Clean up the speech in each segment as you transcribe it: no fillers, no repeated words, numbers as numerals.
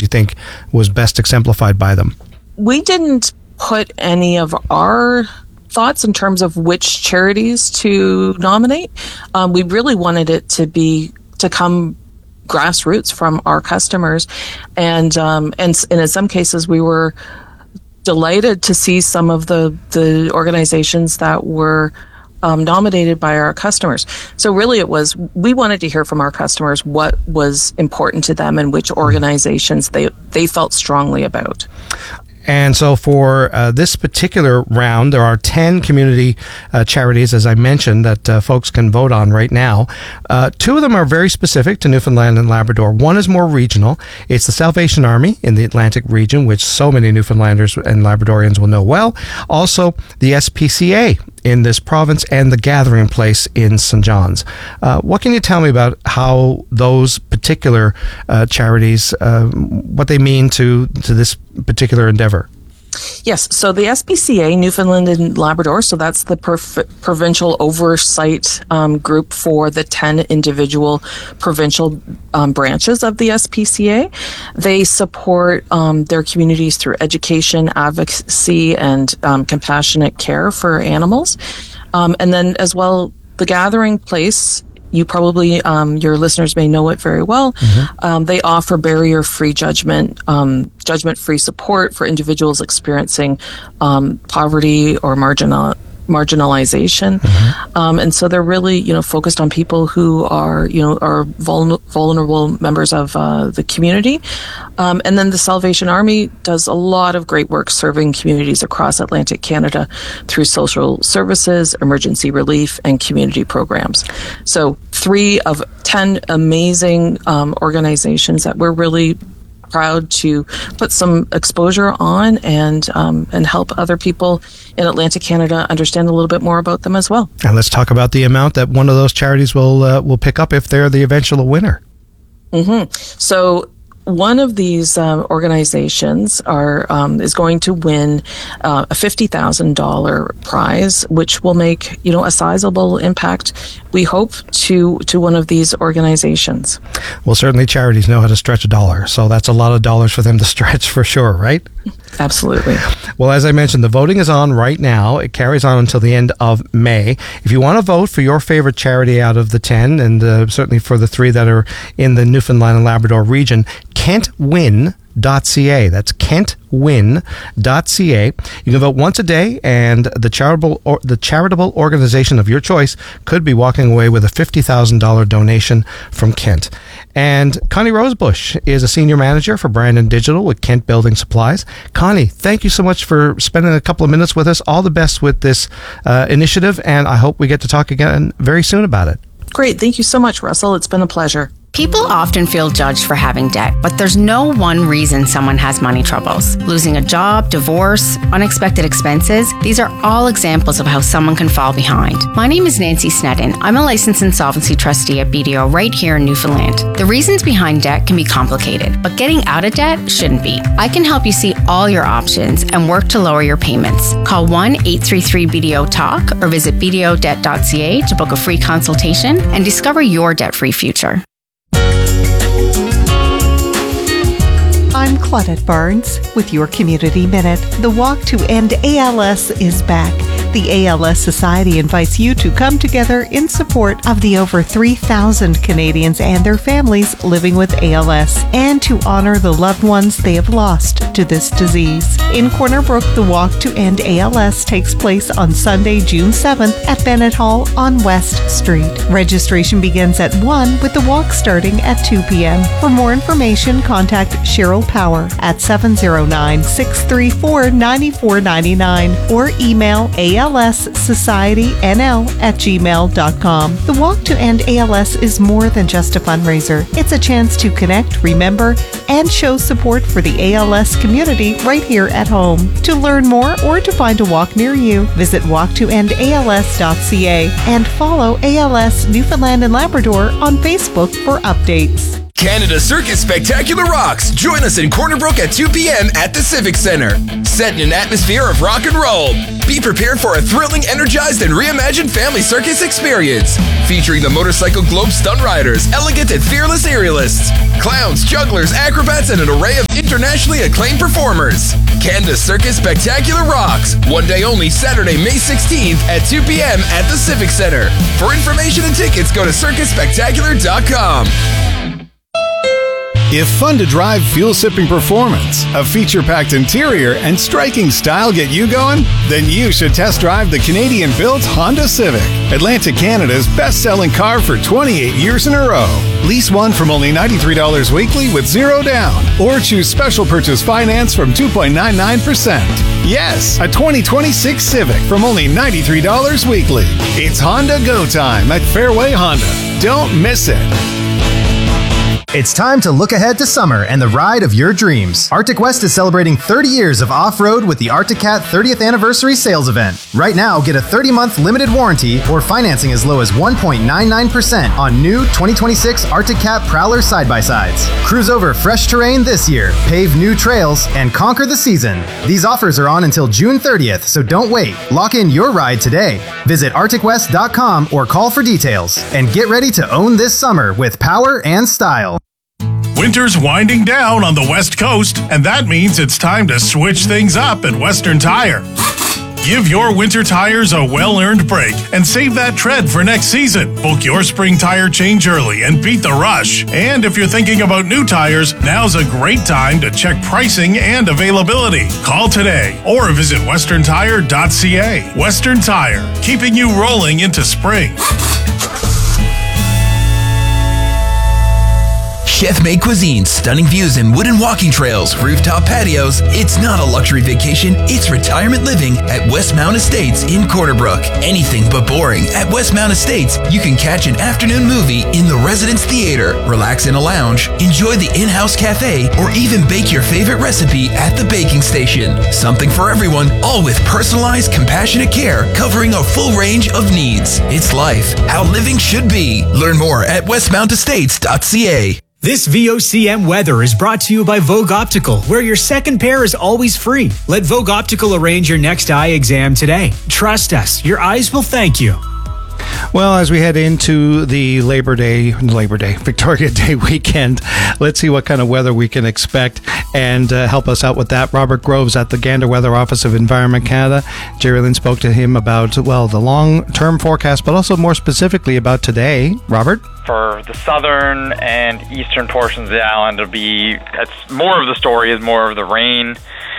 you think was best exemplified by them? We didn't put any of our thoughts in terms of which charities to nominate. We really wanted it to come grassroots from our customers, and in some cases we were delighted to see some of the organizations that were nominated by our customers. So really we wanted to hear from our customers what was important to them and which organizations they felt strongly about. And so for this particular round, there are 10 community charities, as I mentioned, that folks can vote on right now. 2 of them are very specific to Newfoundland and Labrador. One is more regional. It's the Salvation Army in the Atlantic region, which so many Newfoundlanders and Labradorians will know well. Also, the SPCA in this province, and the Gathering Place in St. John's. What can you tell me about how those particular charities, what they mean to this particular endeavor? Yes, so the SPCA, Newfoundland and Labrador, so that's the provincial oversight group for the 10 individual provincial branches of the SPCA. They support their communities through education, advocacy, and compassionate care for animals. And then as well, the Gathering Place, you probably, your listeners may know it very well. Mm-hmm. They offer barrier-free judgment-free support for individuals experiencing poverty or marginalization. Mm-hmm. And so they're really, focused on people who are vulnerable members of the community. And then the Salvation Army does a lot of great work serving communities across Atlantic Canada through social services, emergency relief, and community programs. So 3 of 10 amazing organizations that we're really proud to put some exposure on and help other people in Atlantic Canada understand a little bit more about them as well. And let's talk about the amount that one of those charities will pick up if they're the eventual winner. Mm-hmm. So one of these organizations is going to win a $50,000 prize, which will make a sizable impact, we hope, to one of these organizations. Well, certainly charities know how to stretch a dollar, so that's a lot of dollars for them to stretch for sure, right? Absolutely. Well, as I mentioned, the voting is on right now. It carries on until the end of May. If you want to vote for your favorite charity out of the 10, and certainly for the 3 that are in the Newfoundland and Labrador region, KentWin.ca. That's KentWin.ca. You can vote once a day, and the charitable organization of your choice could be walking away with a $50,000 donation from Kent. And Connie Rosebush is a senior manager for brand and digital with Kent Building Supplies. Connie, thank you so much for spending a couple of minutes with us. All the best with this initiative, and I hope we get to talk again very soon about it. Great. Thank you so much, Russell. It's been a pleasure. People often feel judged for having debt, but there's no one reason someone has money troubles. Losing a job, divorce, unexpected expenses, these are all examples of how someone can fall behind. My name is Nancy Sneddon. I'm a licensed insolvency trustee at BDO right here in Newfoundland. The reasons behind debt can be complicated, but getting out of debt shouldn't be. I can help you see all your options and work to lower your payments. Call 1-833-BDO-TALK or visit bdodebt.ca to book a free consultation and discover your debt-free future. I'm Claudette Barnes with your Community Minute. The Walk to End ALS is back. The ALS Society invites you to come together in support of the over 3,000 Canadians and their families living with ALS and to honor the loved ones they have lost to this disease. In Corner Brook, the Walk to End ALS takes place on Sunday, June 7th at Bennett Hall on West Street. Registration begins at 1 with the walk starting at 2 p.m. For more information, contact Cheryl Power at 709-634-9499 or email alssocietynl@gmail.com. The Walk to End ALS is more than just a fundraiser. It's a chance to connect, remember, and show support for the ALS community right here at home. To learn more or to find a walk near you, visit walktoendals.ca and follow ALS Newfoundland and Labrador on Facebook for updates. Canada Circus Spectacular rocks. Join us in Corner Brook at 2 p.m. at the Civic Centre. Set in an atmosphere of rock and roll. Be prepared for a thrilling, energized, and reimagined family circus experience. Featuring the Motorcycle Globe Stunt Riders, elegant and fearless aerialists, clowns, jugglers, acrobats, and an array of internationally acclaimed performers. Canada's Circus Spectacular Rocks. One day only, Saturday, May 16th at 2 p.m. at the Civic Center. For information and tickets, go to circusspectacular.com. If fun to drive, fuel-sipping performance, a feature-packed interior, and striking style get you going, then you should test drive the Canadian-built Honda Civic, Atlantic Canada's best-selling car for 28 years in a row. Lease one from only $93 weekly with zero down, or choose special purchase finance from 2.99%. Yes, a 2026 Civic from only $93 weekly. It's Honda Go Time at Fairway Honda. Don't miss it. It's time to look ahead to summer and the ride of your dreams. Arctic West is celebrating 30 years of off-road with the Arctic Cat 30th Anniversary Sales Event. Right now, get a 30-month limited warranty or financing as low as 1.99% on new 2026 Arctic Cat Prowler side-by-sides. Cruise over fresh terrain this year, pave new trails, and conquer the season. These offers are on until June 30th, so don't wait. Lock in your ride today. Visit arcticwest.com or call for details. And get ready to own this summer with power and style. Winter's winding down on the West Coast, and that means it's time to switch things up at Western Tire. Give your winter tires a well-earned break and save that tread for next season. Book your spring tire change early and beat the rush. And if you're thinking about new tires, now's a great time to check pricing and availability. Call today or visit westerntire.ca. Western Tire, keeping you rolling into spring. Chef-made cuisine, stunning views and wooden walking trails, rooftop patios. It's not a luxury vacation, it's retirement living at Westmount Estates in Corner Brook. Anything but boring. At Westmount Estates, you can catch an afternoon movie in the Residence Theater, relax in a lounge, enjoy the in-house cafe, or even bake your favorite recipe at the baking station. Something for everyone, all with personalized, compassionate care, covering a full range of needs. It's life, how living should be. Learn more at westmountestates.ca. This VOCM weather is brought to you by Vogue Optical, where your second pair is always free. Let Vogue Optical arrange your next eye exam today. Trust us, your eyes will thank you. Well, as we head into the Labor Day, Victoria Day weekend, let's see what kind of weather we can expect, and help us out with that. Robert Groves at the Gander Weather Office of Environment Canada. Jerry Lynn spoke to him about, well, the long-term forecast, but also more specifically about today. Robert? For the southern and eastern portions of the island, it's more of the story is more of the rain.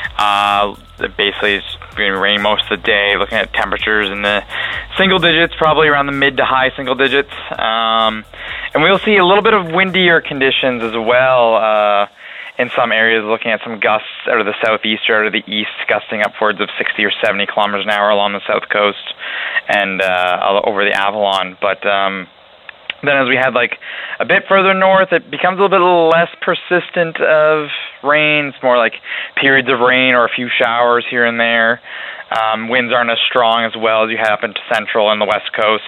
Basically, it's going to rain most of the day, looking at temperatures in the single digits, probably around the mid to high single digits. And we'll see a little bit of windier conditions as well in some areas, looking at some gusts out of the southeast or out of the east, gusting upwards of 60 or 70 kilometers an hour along the south coast and over the Avalon. But then as we head a bit further north, it becomes a little bit less persistent of rain. It's more like periods of rain or a few showers here and there. Winds aren't as strong as well as you have up into central and the west coast.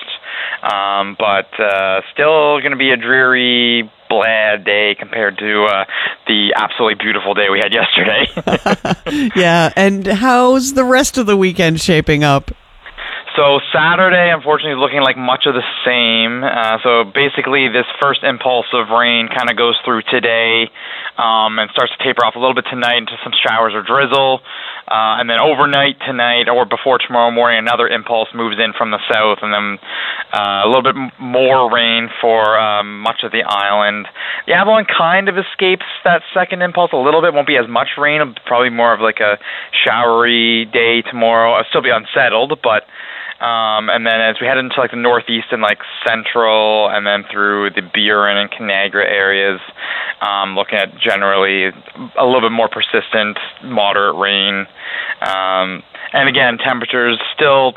But still going to be a dreary, bland day compared to the absolutely beautiful day we had yesterday. Yeah, and how's the rest of the weekend shaping up? So Saturday, unfortunately, is looking like much of the same. So basically, this first impulse of rain kind of goes through today and starts to taper off a little bit tonight into some showers or drizzle. And then overnight tonight or before tomorrow morning, another impulse moves in from the south, and then a little bit more rain for much of the island. The Avalon kind of escapes that second impulse a little bit. Won't be as much rain. It'll probably more of like a showery day tomorrow. It'll still be unsettled, but and then as we head into the northeast and central, and then through the Burin and Canagra areas, looking at generally a little bit more persistent, moderate rain. And again, temperatures still,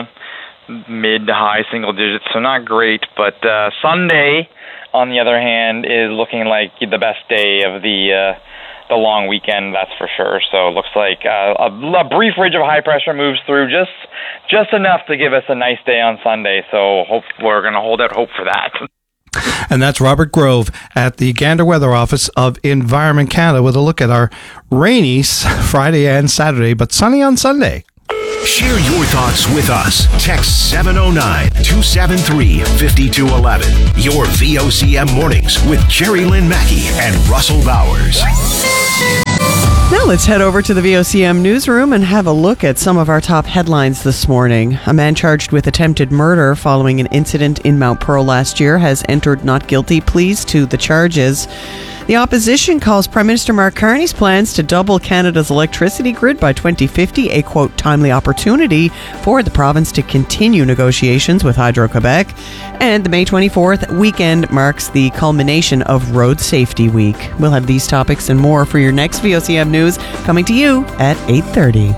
mid to high single digits, so not great. But Sunday, on the other hand, is looking like the best day of the long weekend, that's for sure. So it looks like a brief ridge of high pressure moves through just enough to give us a nice day on Sunday. So we're going to hold out hope for that. And that's Robert Grove at the Gander Weather Office of Environment Canada with a look at our rainy Friday and Saturday, but sunny on Sunday. Share your thoughts with us. Text 709-273-5211. Your VOCM mornings with Jerry Lynn Mackey and Russell Bowers. Well, let's head over to the VOCM newsroom and have a look at some of our top headlines this morning. A man charged with attempted murder following an incident in Mount Pearl last year has entered not guilty pleas to the charges. The opposition calls Prime Minister Mark Carney's plans to double Canada's electricity grid by 2050 a, quote, timely opportunity for the province to continue negotiations with Hydro-Quebec. And the May 24th weekend marks the culmination of Road Safety Week. We'll have these topics and more for your next VOCM News coming to you at 8:30.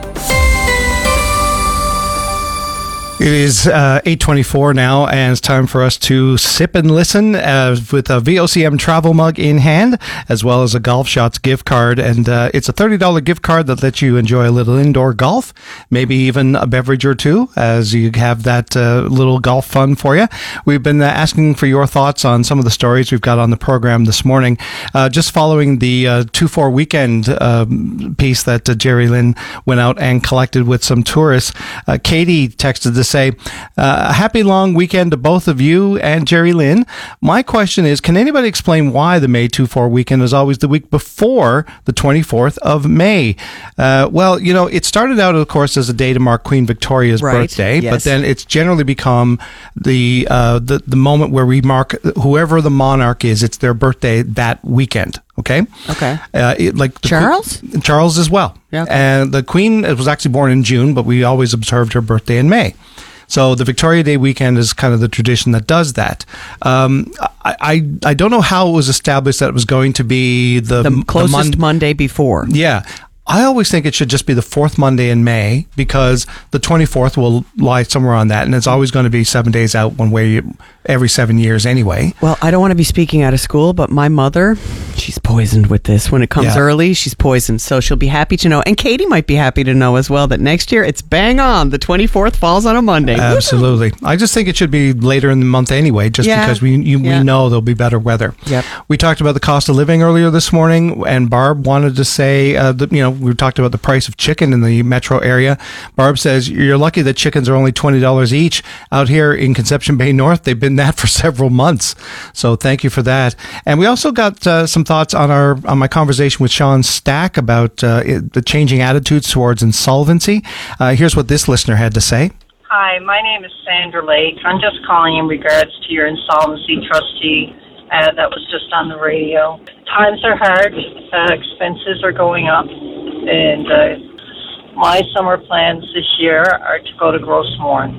It is 8:24 now, and it's time for us to sip and listen with a VOCM travel mug in hand, as well as a Golf Shots gift card. And it's a $30 gift card that lets you enjoy a little indoor golf, maybe even a beverage or two, as you have that little golf fun for you. We've been asking for your thoughts on some of the stories we've got on the program this morning. Just following the 2-4 weekend piece that Jerry Lynn went out and collected with some tourists, Katie texted to say, a happy long weekend to both of you and Jerry Lynn. My question is, can anybody explain why the May 2-4 weekend is always the week before the 24th of May? Well, you know, it started out, of course, as a day to mark Queen Victoria's birthday, yes. But then it's generally become the moment where we mark whoever the monarch is. It's their birthday that weekend. Okay. Like Charles? Charles as well. Yeah, okay. And the Queen was actually born in June, but we always observed her birthday in May. So the Victoria Day weekend is kind of the tradition that does that. I don't know how it was established that it was going to be the closest Monday before. Yeah. I always think it should just be the fourth Monday in May, because the 24th will lie somewhere on that, and it's always going to be 7 days out one way every 7 years anyway. Well, I don't want to be speaking out of school, but my mother, she's poisoned with this. When it comes early, she's poisoned, so she'll be happy to know. And Katie might be happy to know as well that next year it's bang on. The 24th falls on a Monday. Absolutely. I just think it should be later in the month anyway, just because we know there'll be better weather. Yep. We talked about the cost of living earlier this morning, and Barb wanted to say, we talked about the price of chicken in the metro area. Barb says, you're lucky that chickens are only $20 each. Out here in Conception Bay North, they've been that for several months. So thank you for that. And we also got some thoughts on my conversation with Sean Stack about the changing attitudes towards insolvency. Here's what this listener had to say. Hi, my name is Sandra Lake. I'm just calling in regards to your insolvency trustee that was just on the radio. Times are hard. Expenses are going up. And my summer plans this year are to go to Grossmorn.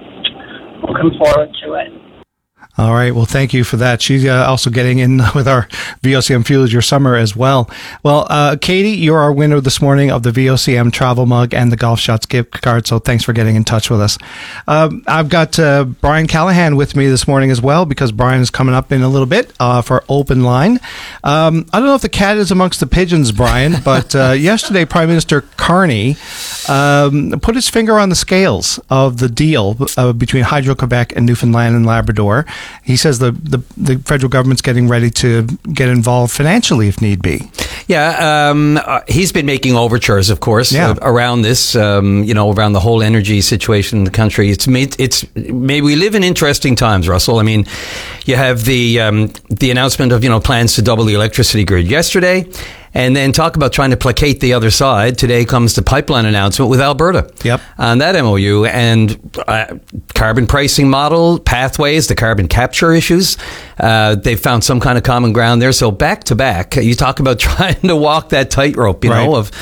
Looking forward to it. All right. Well, thank you for that. She's also getting in with our VOCM Fuel Your Summer as well. Well, Katie, you're our winner this morning of the VOCM travel mug and the Golf Shots gift card. So thanks for getting in touch with us. I've got Brian Callahan with me this morning as well, because Brian is coming up in a little bit for Open Line. I don't know if the cat is amongst the pigeons, Brian, but yesterday Prime Minister Carney put his finger on the scales of the deal between Hydro-Quebec and Newfoundland and Labrador. He says the federal government's getting ready to get involved financially if need be. Yeah, he's been making overtures, of course, around this, around the whole energy situation in the country. Maybe we live in interesting times, Russell. I mean, you have the announcement of, plans to double the electricity grid yesterday. And then talk about trying to placate the other side. Today comes the pipeline announcement with Alberta. Yep. On that MOU and carbon pricing model, pathways, the carbon capture issues. They've found some kind of common ground there. So back to back, you talk about trying to walk that tightrope, the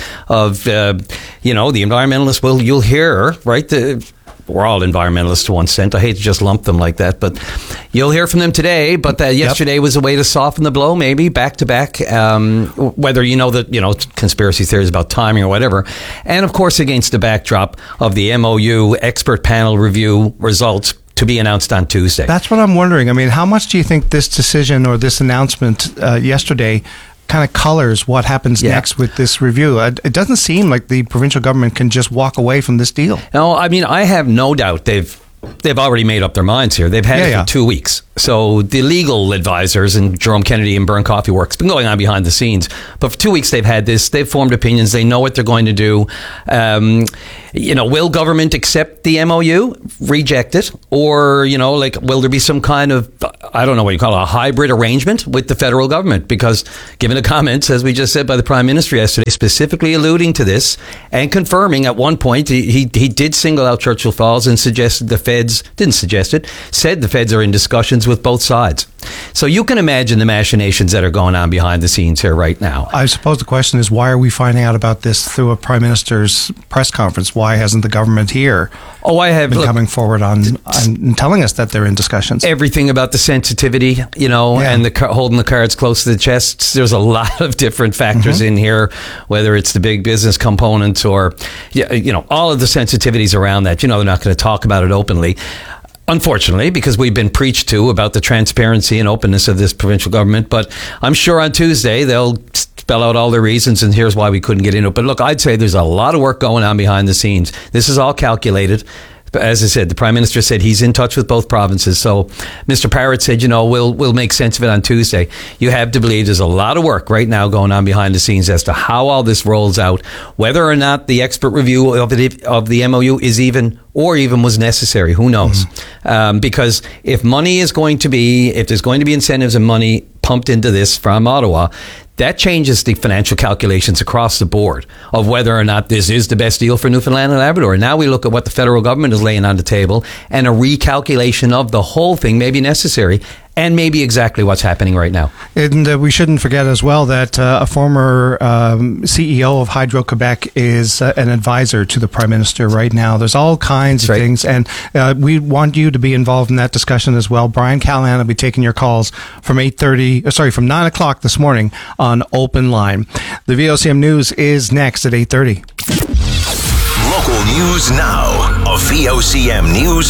environmentalists. You'll hear, right? We're all environmentalists to one extent. I hate to just lump them like that, but you'll hear from them today. But yesterday was a way to soften the blow, maybe back to back. Whether conspiracy theories about timing or whatever, and of course against the backdrop of the MOU expert panel review results to be announced on Tuesday. That's what I'm wondering. I mean, how much do you think this decision or this announcement yesterday kind of colors what happens next with this review? It doesn't seem like the provincial government can just walk away from this deal. No, I mean, I have no doubt they've already made up their minds here. They've had it for 2 weeks. So the legal advisors and Jerome Kennedy and Burn Coffee Works been going on behind the scenes. But for 2 weeks they've had this. They've formed opinions. They know what they're going to do. Will government accept the MOU, reject it, or will there be some kind of, I don't know what you call it, a hybrid arrangement with the federal government? Because given the comments, as we just said, by the Prime Minister yesterday, specifically alluding to this and confirming at one point he did single out Churchill Falls and said the feds are in discussions with both sides. So you can imagine the machinations that are going on behind the scenes here right now. I suppose the question is, why are we finding out about this through a Prime Minister's press conference? Why hasn't the government here coming forward on telling us that they're in discussions? Everything about the sensitivity, and holding the cards close to the chest. There's a lot of different factors in here, whether it's the big business component or, all of the sensitivities around that. They're not going to talk about it openly. Unfortunately, because we've been preached to about the transparency and openness of this provincial government. But I'm sure on Tuesday they'll spell out all the reasons, and here's why we couldn't get into it. But look, I'd say there's a lot of work going on behind the scenes. This is all calculated. But as I said, the Prime Minister said he's in touch with both provinces. So Mr. Parrott said, we'll make sense of it on Tuesday. You have to believe there's a lot of work right now going on behind the scenes as to how all this rolls out, whether or not the expert review of the MOU is even was necessary. Who knows? Because if there's going to be incentives and money pumped into this from Ottawa, that changes the financial calculations across the board of whether or not this is the best deal for Newfoundland and Labrador. Now we look at what the federal government is laying on the table, and a recalculation of the whole thing may be necessary, and maybe exactly what's happening right now. And we shouldn't forget as well that a former CEO of Hydro-Quebec is an advisor to the Prime Minister right now. There's all kinds of things, and we want you to be involved in that discussion as well. Brian Callahan will be taking your calls from 9 o'clock this morning on Open Line. The VOCM News is next at 8:30. Local news now. A VOCM News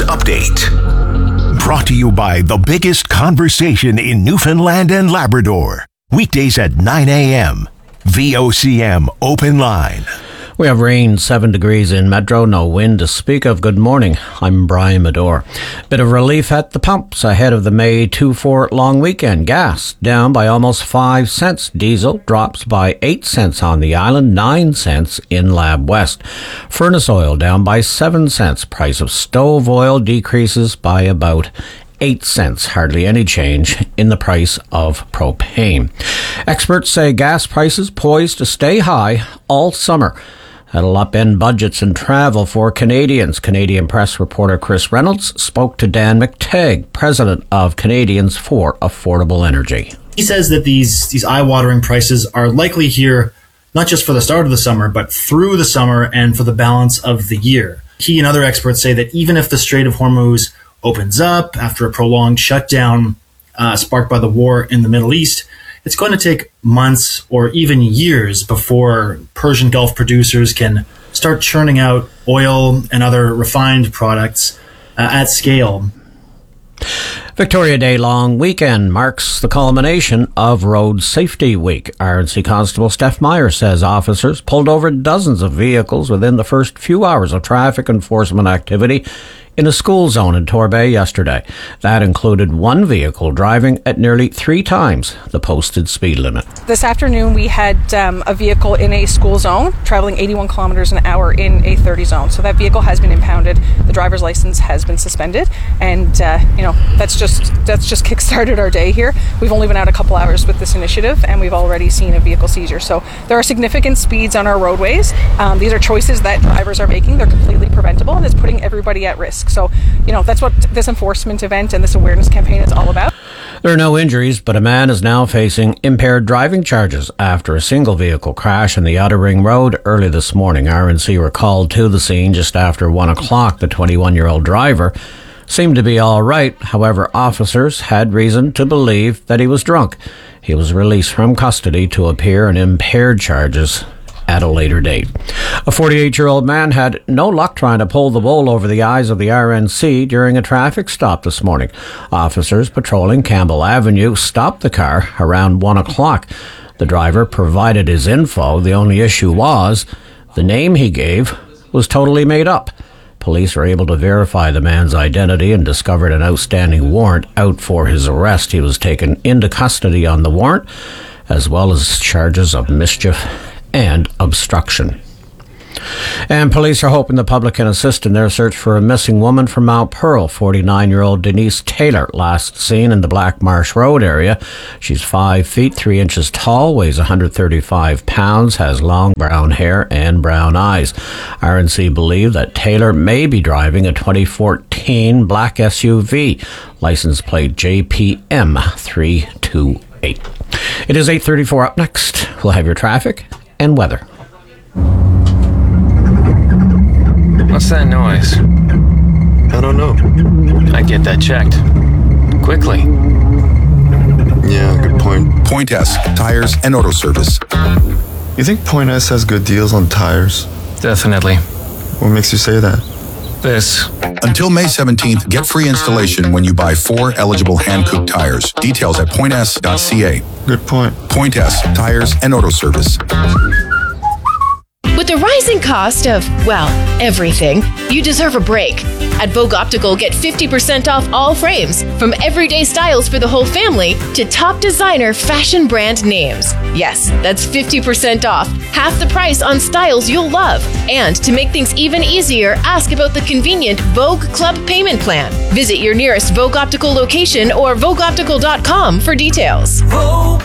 Update. Brought to you by the biggest conversation in Newfoundland and Labrador. Weekdays at 9 a.m. VOCM Open Line. We have rain, 7 degrees in Metro, no wind to speak of. Good morning, I'm Brian Medore. Bit of relief at the pumps ahead of the May 2-4 long weekend. Gas down by almost 5 cents. Diesel drops by 8 cents on the island, 9 cents in Lab West. Furnace oil down by 7 cents. Price of stove oil decreases by about 8 cents, hardly any change in the price of propane. Experts say gas prices poised to stay high all summer. That'll upend budgets and travel for Canadians. Canadian press reporter Chris Reynolds spoke to Dan McTagg, president of Canadians for Affordable Energy. He says that these eye-watering prices are likely here not just for the start of the summer, but through the summer and for the balance of the year. He and other experts say that even if the Strait of Hormuz opens up after a prolonged shutdown sparked by the war in the Middle East, it's going to take months or even years before Persian Gulf producers can start churning out oil and other refined products at scale. Victoria Day long weekend marks the culmination of Road Safety Week. RNC Constable Steph Meyer says officers pulled over dozens of vehicles within the first few hours of traffic enforcement activity in a school zone in Torbay yesterday. That included one vehicle driving at nearly 3 times the posted speed limit. This afternoon we had a vehicle in a school zone traveling 81 kilometers an hour in a 30 zone. So that vehicle has been impounded. The driver's license has been suspended, and that's just kick-started our day here. We've only been out a couple hours with this initiative, and we've already seen a vehicle seizure. So there are significant speeds on our roadways. These are choices that drivers are making. They're completely preventable, and it's putting everybody at risk. So, that's what this enforcement event and this awareness campaign is all about. There are no injuries, but a man is now facing impaired driving charges after a single vehicle crash in the Outer Ring Road early this morning. RNC were called to the scene just after 1 o'clock. The 21-year-old driver seemed to be all right. However, officers had reason to believe that he was drunk. He was released from custody to appear on impaired charges at a later date. A 48-year-old man had no luck trying to pull the wool over the eyes of the RNC during a traffic stop this morning. Officers patrolling Campbell Avenue stopped the car around 1 o'clock. The driver provided his info. The only issue was the name he gave was totally made up. Police were able to verify the man's identity and discovered an outstanding warrant out for his arrest. He was taken into custody on the warrant, as well as charges of mischief and obstruction. And police are hoping the public can assist in their search for a missing woman from Mount Pearl, 49-year-old Denise Taylor, last seen in the Black Marsh Road area. She's 5 feet 3 inches tall, weighs 135 pounds, has long brown hair and brown eyes. RNC believe that Taylor may be driving a 2014 black SUV, license plate JPM 328. It is 8:34. Up next, we'll have your traffic and weather. What's that noise? I don't know. I'd get that checked. Quickly. Yeah, good point. Point S, tires and auto service. You think Point S has good deals on tires? Definitely. What makes you say that? This. Until May 17th, get free installation when you buy 4 eligible hand-cooked tires. Details at points.ca. Good point. Point S, tires and auto service. With the rising cost of, well, everything, you deserve a break. At Vogue Optical, get 50% off all frames, from everyday styles for the whole family to top designer fashion brand names. Yes, that's 50% off, half the price on styles you'll love. And to make things even easier, ask about the convenient Vogue Club payment plan. Visit your nearest Vogue Optical location or VogueOptical.com for details. Vogue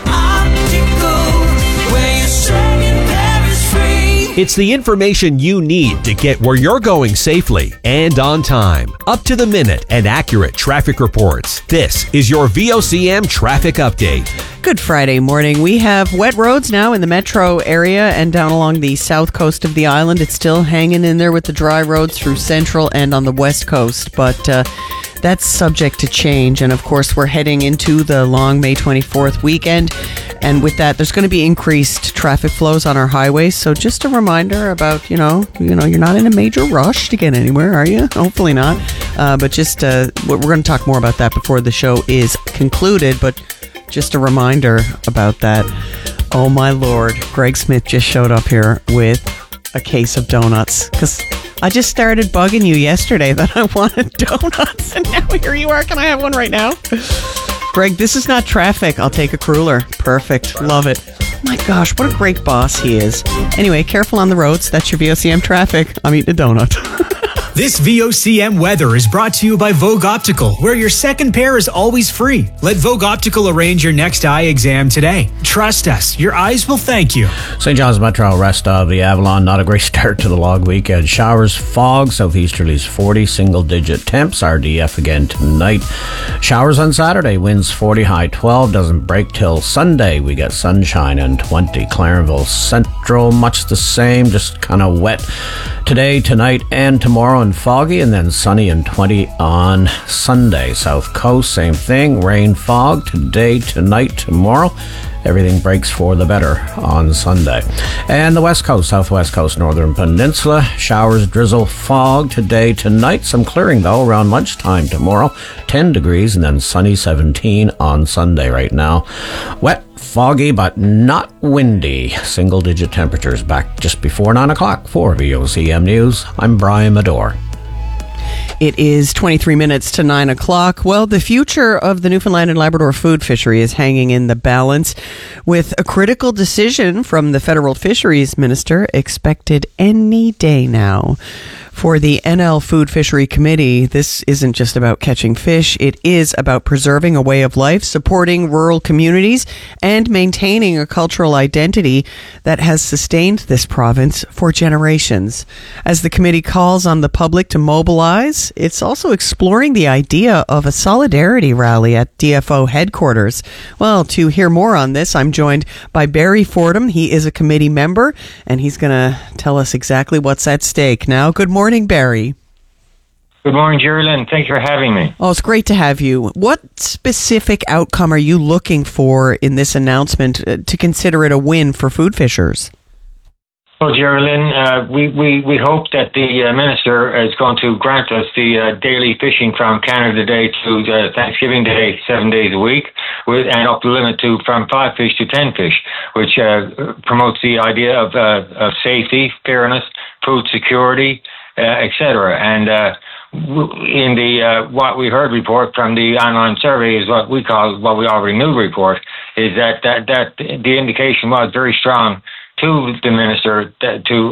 Optical, where you're straight free. It's the information you need to get where you're going safely and on time. Up to the minute and accurate traffic reports. This is your VOCM traffic update. Good Friday morning. We have wet roads now in the metro area and down along the south coast of the island. It's still hanging in there with the dry roads through central and on the west coast, but that's subject to change. And of course, we're heading into the long May 24th weekend. And with that, there's going to be increased traffic flows on our highways. So just a reminder about, you're not in a major rush to get anywhere, are you? Hopefully not. But just, we're going to talk more about that before the show is concluded. But just a reminder about that. Oh my Lord, Greg Smith just showed up here with a case of donuts. Because I just started bugging you yesterday that I wanted donuts. And now here you are. Can I have one right now? Greg, this is not traffic. I'll take a cruller. Perfect. Love it. My gosh, what a great boss he is. Anyway, careful on the roads. That's your VOCM traffic. I'm eating a donut. This VOCM weather is brought to you by Vogue Optical, where your second pair is always free. Let Vogue Optical arrange your next eye exam today. Trust us, your eyes will thank you. St. John's Metro, rest of the Avalon. Not a great start to the long weekend. Showers, fog, southeasterlies 40, single-digit temps. RDF again tonight. Showers on Saturday, winds 40, high 12. Doesn't break till Sunday. We get sunshine and 20. Clarenville Central, much the same, just kind of wet today, tonight, and tomorrow, and foggy, and then sunny and 20 on Sunday. South Coast, same thing, rain, fog today, tonight, tomorrow. Everything breaks for the better on Sunday. And the West Coast, Southwest Coast, Northern Peninsula, showers, drizzle, fog today, tonight. Some clearing, though, around lunchtime tomorrow. 10 degrees, and then sunny 17 on Sunday right now. Wet, foggy, but not windy. Single-digit temperatures back just before 9 o'clock. For VOCM News, I'm Brian Medore. It is 23 minutes to 9 o'clock. Well, the future of the Newfoundland and Labrador food fishery is hanging in the balance, with a critical decision from the federal fisheries minister expected any day now. For the NL Food Fishery Committee, this isn't just about catching fish. It is about preserving a way of life, supporting rural communities, and maintaining a cultural identity that has sustained this province for generations. As the committee calls on the public to mobilize, it's also exploring the idea of a solidarity rally at DFO headquarters. Well, to hear more on this, I'm joined by Barry Fordham. He is a committee member, and he's going to tell us exactly what's at stake now. Good morning, Barry. Good morning, Geraldine. Thanks for having me. Oh, it's great to have you. What specific outcome are you looking for in this announcement to consider it a win for food fishers? Well, Geraldine, we hope that the minister is going to grant us the daily fishing from Canada Day to Thanksgiving Day, 7 days a week, and up the limit to from 5 fish to 10 fish, which promotes the idea of safety, fairness, food security, etc. And in the what we heard report from the online survey is what we already knew report, is that the indication was very strong to the minister to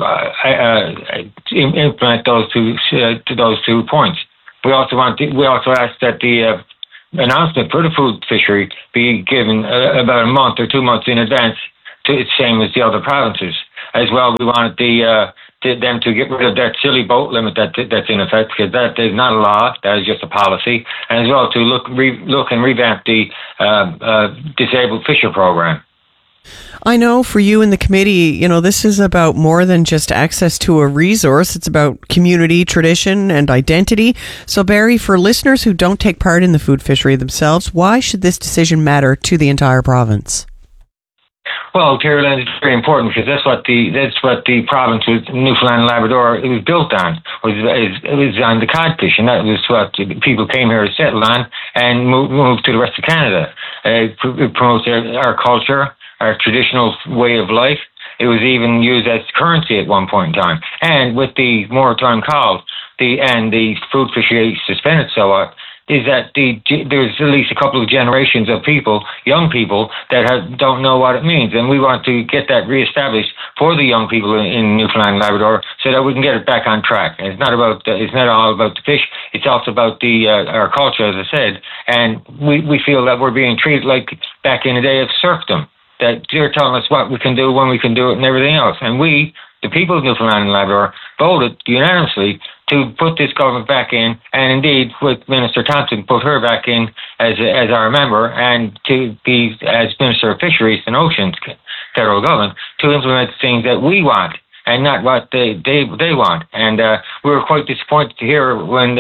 implement those two points. We also asked that the announcement for the food fishery be given about a month or 2 months in advance, to the same as the other provinces. As well, we wanted them to get rid of that silly boat limit that's in effect, because that is not a law, that is just a policy, and as well to look and revamp the disabled fisher program. I know for you in the committee, this is about more than just access to a resource. It's about community, tradition, and identity. So, Barry, for listeners who don't take part in the food fishery themselves, why should this decision matter to the entire province? Well, Carolyn, it's very important, because that's what the province with Newfoundland and Labrador was built on. It was on the cod fish, and that was what people came here to settle on and moved to the rest of Canada. It promotes our culture, our traditional way of life. It was even used as currency at one point in time. And with the moratorium called, and the food fishery suspended somewhat, is that there's at least a couple of generations of people, young people, that don't know what it means. And we want to get that reestablished for the young people in Newfoundland and Labrador, so that we can get it back on track. And it's not all about the fish. It's also about our culture, as I said. And we feel that we're being treated like back in the day of serfdom, that they're telling us what we can do, when we can do it, and everything else. And we, the people of Newfoundland and Labrador, voted unanimously to put this government back in, and indeed with Minister Thompson, put her back in as our member, and to be as Minister of Fisheries and Oceans, federal government, to implement things that we want and not what they want. And we were quite disappointed to hear when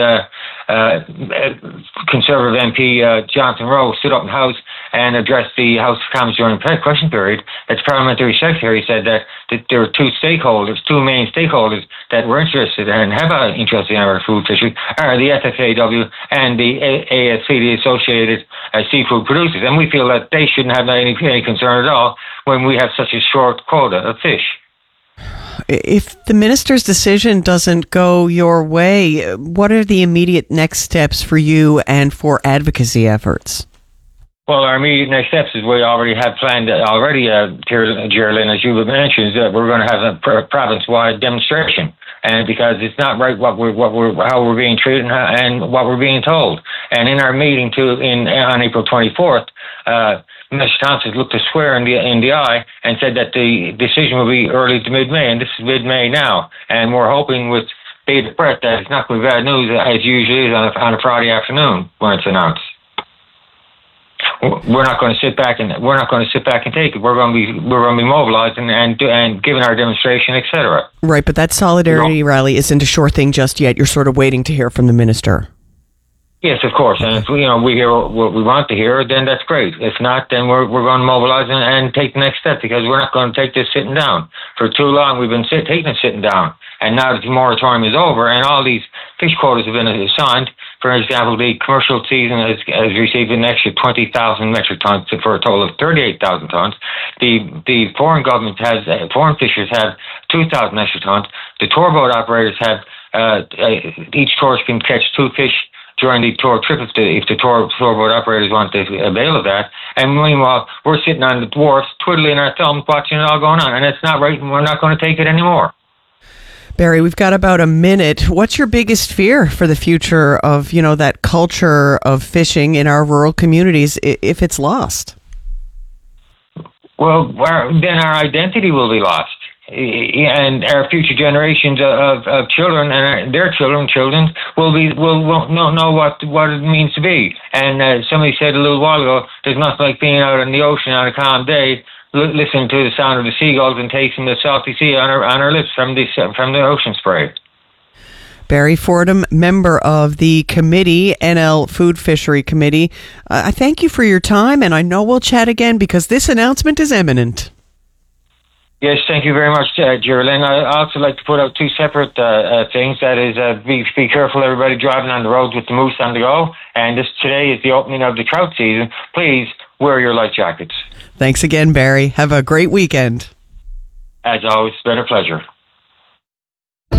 Conservative MP Jonathan Rowe stood up in the House and addressed the House of Commons during the question period. As Parliamentary Secretary said that there were two main stakeholders that were interested and have an interest in our food fishery, are the FFAW and the ASC, the Associated Seafood Producers. And we feel that they shouldn't have any concern at all when we have such a short quota of fish. If the minister's decision doesn't go your way, what are the immediate next steps for you and for advocacy efforts? Well, our immediate next steps is we already have planned Geraldine, as you mentioned, that we're going to have a province-wide demonstration, and because it's not right how we're being treated and what we're being told. And in our meeting on April 24th, Mr. Thompson looked to swear in the eye and said that the decision will be early to mid-May, and this is mid-May now, and we're hoping with bated breath that it's not going to be bad news as usually is on a Friday afternoon when it's announced. We're not going to sit back and take it. We're going to be mobilized and giving our demonstration, etc. Right, but that solidarity rally isn't a sure thing just yet. You're sort of waiting to hear from the minister. Yes, of course. And if we hear what we want to hear, then that's great. If not, then we're going to mobilize and take the next step, because we're not going to take this sitting down. For too long, we've been taking it sitting down. And now that the moratorium is over and all these fish quotas have been assigned, for example, the commercial season has received an extra 20,000 metric tons for a total of 38,000 tons. The foreign government foreign fishers have 2,000 metric tons. The tour boat operators have, each tourist can catch 2 fish during the tour trip if the tour boat operators want to avail of that. And meanwhile, we're sitting on the wharf, twiddling our thumbs, watching it all going on. And it's not right, and we're not going to take it anymore. Barry, we've got about a minute. What's your biggest fear for the future of, that culture of fishing in our rural communities if it's lost? Well, then our identity will be lost. And our future generations of children and their children will know what it means to be. And somebody said a little while ago, there's nothing like being out in the ocean on a calm day, listening to the sound of the seagulls and tasting the salty sea on our lips from the ocean spray. Barry Fordham, member of the committee, NL Food Fishery Committee. I thank you for your time, and I know we'll chat again because this announcement is imminent. Yes, thank you very much, Geraldine. I also like to put out 2 separate things. That is, be careful, everybody driving on the roads with the moose on the go. And today is the opening of the trout season. Please wear your life jackets. Thanks again, Barry. Have a great weekend. As always, it's been a pleasure.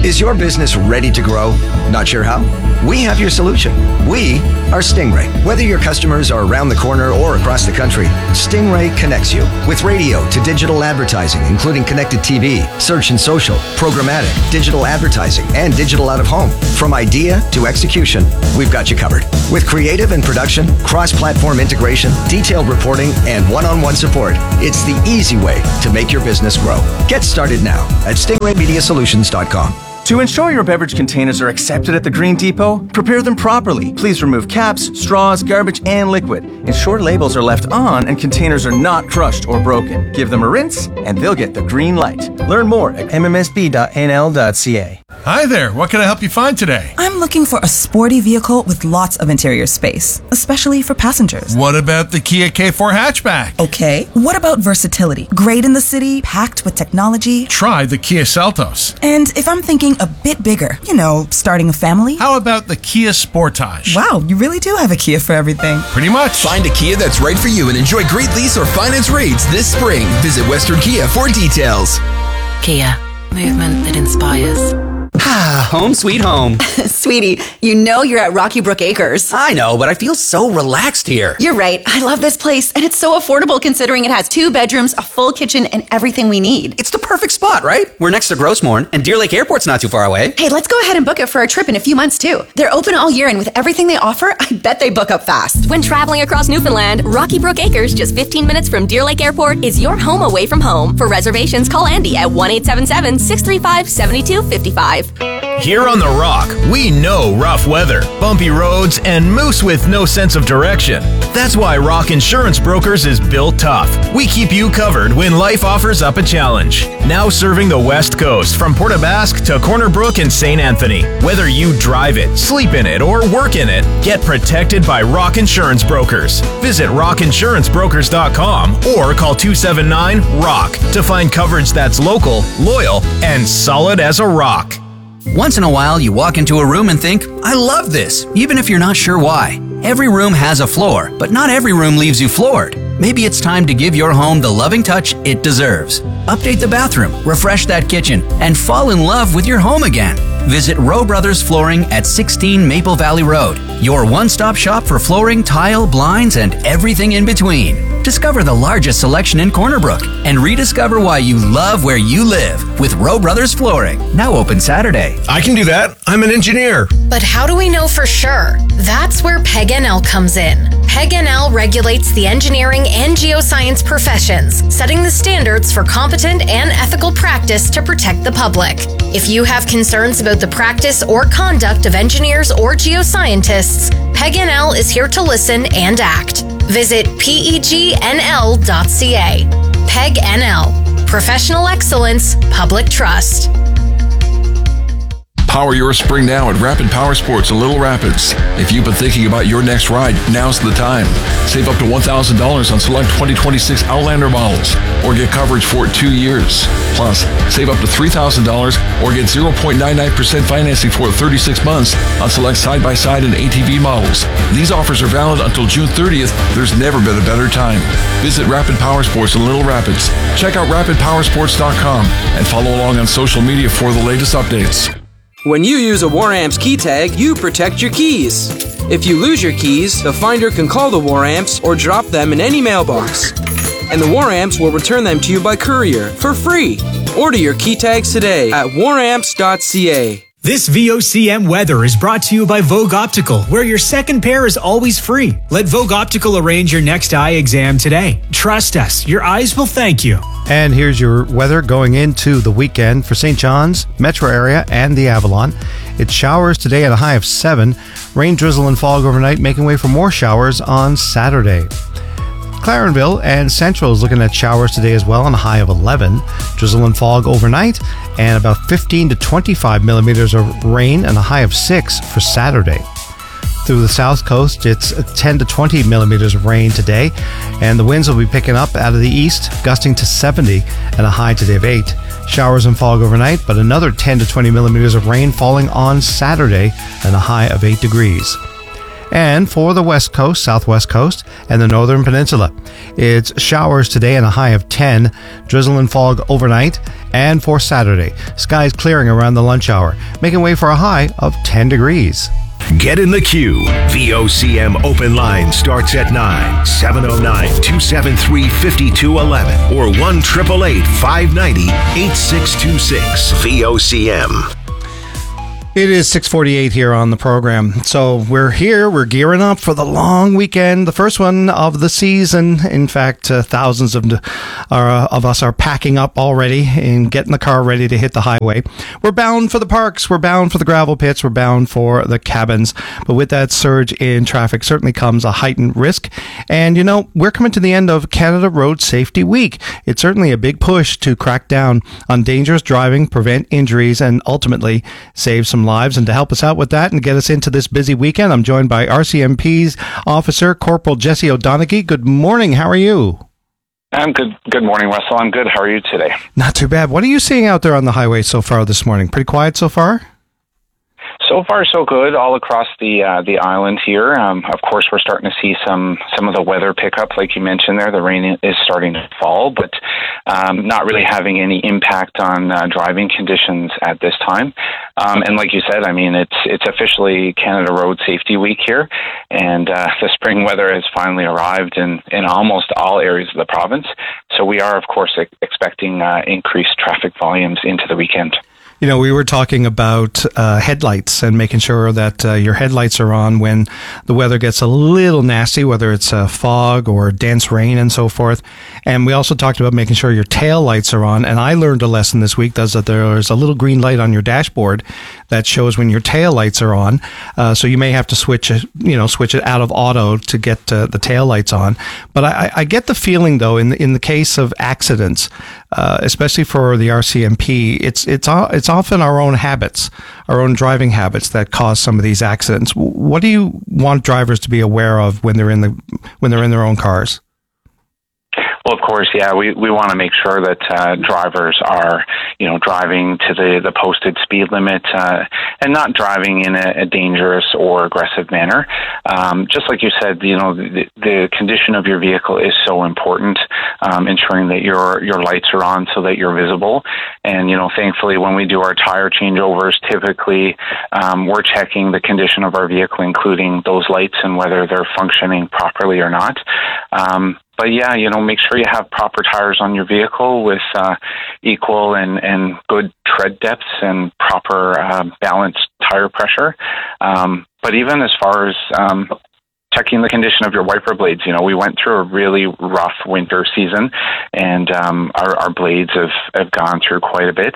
Is your business ready to grow? Not sure how? We have your solution. We are Stingray. Whether your customers are around the corner or across the country, Stingray connects you with radio to digital advertising, including connected TV, search and social, programmatic, digital advertising, and digital out of home. From idea to execution, we've got you covered. With creative and production, cross-platform integration, detailed reporting, and one-on-one support, it's the easy way to make your business grow. Get started now at stingraymediasolutions.com. To ensure your beverage containers are accepted at the Green Depot, prepare them properly. Please remove caps, straws, garbage, and liquid. Ensure labels are left on and containers are not crushed or broken. Give them a rinse and they'll get the green light. Learn more at mmsb.nl.ca. Hi there, what can I help you find today? I'm looking for a sporty vehicle with lots of interior space, especially for passengers. What about the Kia K4 hatchback? Okay. What about versatility? Great in the city, packed with technology. Try the Kia Seltos. And if I'm thinking a bit bigger, starting a family. How about the Kia Sportage? Wow, you really do have a Kia for everything. Pretty much. Find a Kia that's right for you and enjoy great lease or finance rates this spring. Visit Western Kia for details. Kia, movement that inspires. Home sweet home. Sweetie, you know you're at Rocky Brook Acres. I know, but I feel so relaxed here. You're right. I love this place, and it's so affordable considering it has 2 bedrooms, a full kitchen, and everything we need. It's the perfect spot, right? We're next to Grossmorn, and Deer Lake Airport's not too far away. Hey, let's go ahead and book it for a trip in a few months, too. They're open all year, and with everything they offer, I bet they book up fast. When traveling across Newfoundland, Rocky Brook Acres, just 15 minutes from Deer Lake Airport, is your home away from home. For reservations, call Andy at 1-877-635-7255. Here on The Rock, we know rough weather, bumpy roads, and moose with no sense of direction. That's why Rock Insurance Brokers is built tough. We keep you covered when life offers up a challenge. Now serving the West Coast from Port aux Basques to Corner Brook and St. Anthony. Whether you drive it, sleep in it, or work in it, get protected by Rock Insurance Brokers. Visit rockinsurancebrokers.com or call 279-ROCK to find coverage that's local, loyal, and solid as a rock. Once in a while, you walk into a room and think, I love this, even if you're not sure why. Every room has a floor, but not every room leaves you floored. Maybe it's time to give your home the loving touch it deserves. Update the bathroom, refresh that kitchen, and fall in love with your home again. Visit Rowe Brothers Flooring at 16 Maple Valley Road, your one-stop shop for flooring, tile, blinds, and everything in between. Discover the largest selection in Corner Brook and rediscover why you love where you live with Rowe Brothers Flooring. Now open Saturday. I can do that. I'm an engineer. But how do we know for sure? That's where PEG-NL comes in. PEG-NL regulates the engineering and geoscience professions, setting the standards for competent and ethical practice to protect the public. If you have concerns about the practice or conduct of engineers or geoscientists, PEG-NL is here to listen and act. Visit pegnl.ca. PEG-NL. Professional excellence, public trust. Power your spring now at Rapid Power Sports in Little Rapids. If you've been thinking about your next ride, now's the time. Save up to $1,000 on select 2026 Outlander models or get coverage for 2 years. Plus, save up to $3,000 or get 0.99% financing for 36 months on select side-by-side and ATV models. These offers are valid until June 30th. There's never been a better time. Visit Rapid Power Sports in Little Rapids. Check out rapidpowersports.com and follow along on social media for the latest updates. When you use a WarAmps key tag, you protect your keys. If you lose your keys, the finder can call the WarAmps or drop them in any mailbox. And the WarAmps will return them to you by courier for free. Order your key tags today at waramps.ca. This VOCM weather is brought to you by Vogue Optical, where your second pair is always free. Let Vogue Optical arrange your next eye exam today. Trust us, your eyes will thank you. And here's your weather going into the weekend for St. John's, metro area, and the Avalon. It's showers today at a high of 7. Rain, drizzle, and fog overnight, making way for more showers on Saturday. Clarenville and Central is looking at showers today as well on a high of 11. Drizzle and fog overnight, and about 15 to 25 millimeters of rain and a high of 6 for Saturday. Through the south coast, it's 10 to 20 millimeters of rain today, and the winds will be picking up out of the east, gusting to 70 and a high today of 8. Showers and fog overnight, but another 10 to 20 millimeters of rain falling on Saturday and a high of 8 degrees. And for the West Coast, Southwest Coast, and the Northern Peninsula, it's showers today and a high of 10, drizzle and fog overnight. And for Saturday, skies clearing around the lunch hour, making way for a high of 10 degrees. Get in the queue. VOCM open line starts at 9, 709-273-5211 or 1-888-590-8626. VOCM. It is 6:48 here on the program. So we're here. We're gearing up for the long weekend, the first one of the season. In fact, thousands of us are packing up already and getting the car ready to hit the highway. We're bound for the parks. We're bound for the gravel pits. We're bound for the cabins. But with that surge in traffic certainly comes a heightened risk. And, you know, we're coming to the end of Canada Road Safety Week. It's certainly a big push to crack down on dangerous driving, prevent injuries, and ultimately save some lives. And to help us out with that and get us into this busy weekend, I'm joined by RCMP's officer, Corporal Jesse O'Donoghue. Good morning. How are you? I'm good. Good morning, Russell. I'm good. How are you today? Not too bad. What are you seeing out there on the highway so far this morning? Pretty quiet so far? So far, so good. All across the island here. Of course, we're starting to see some of the weather pick up, like you mentioned there. The rain is starting to fall, but not really having any impact on driving conditions at this time. And like you said, I mean, it's officially Canada Road Safety Week here, and the spring weather has finally arrived in almost all areas of the province. So we are, of course, expecting increased traffic volumes into the weekend. You know, we were talking about headlights and making sure that your headlights are on when the weather gets a little nasty, whether it's fog or dense rain and so forth. And we also talked about making sure your tail lights are on. And I learned a lesson this week that there's a little green light on your dashboard that shows when your tail lights are on. So you may have to switch it out of auto to get the tail lights on. But I get the feeling, though, in the case of accidents, especially for the RCMP, it's often our own habits, our own driving habits that cause some of these accidents. What do you want drivers to be aware of when they're in their own cars? Well, of course, yeah, we want to make sure that drivers are, driving to the posted speed limit and not driving in a dangerous or aggressive manner. Just like you said, the condition of your vehicle is so important, ensuring that your lights are on so that you're visible. And, thankfully, when we do our tire changeovers, typically we're checking the condition of our vehicle, including those lights and whether they're functioning properly or not. But yeah, make sure you have proper tires on your vehicle with equal and good tread depths and proper balanced tire pressure. But even as far as checking the condition of your wiper blades, we went through a really rough winter season, and our blades have gone through quite a bit.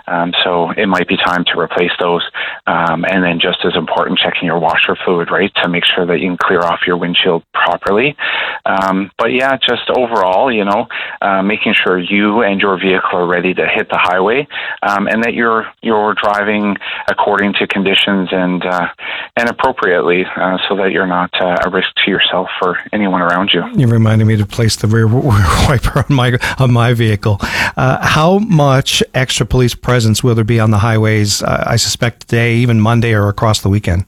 So it might be time to replace those. And then just as important, checking your washer fluid, right, to make sure that you can clear off your windshield properly. But yeah, just overall, making sure you and your vehicle are ready to hit the highway, and that you're driving according to conditions and appropriately, so that you're not a risk to yourself or anyone around you. You reminded me to place the rear wiper on my vehicle. How much extra police presence will there be on the highways, I suspect today, even Monday or across the weekend?